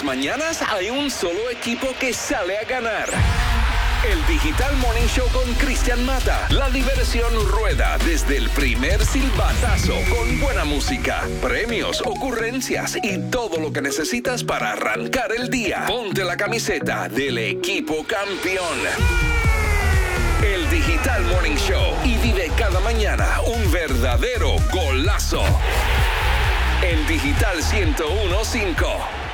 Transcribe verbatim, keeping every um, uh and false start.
las mañanas hay un solo equipo que sale a ganar. El Digital Morning Show con Cristian Mata. La diversión rueda desde el primer silbatazo con buena música, premios, ocurrencias y todo lo que necesitas para arrancar el día. Ponte la camiseta del equipo campeón. El Digital Morning Show y vive cada mañana un verdadero golazo. En Digital ciento uno punto cinco.